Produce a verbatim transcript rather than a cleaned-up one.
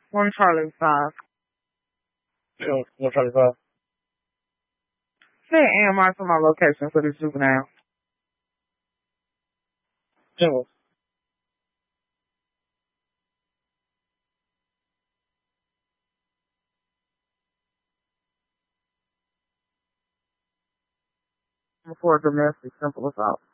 One Charlie five. One, one Charlie five. Say A M R for my location for this juvenile. General. For domestic simple assault.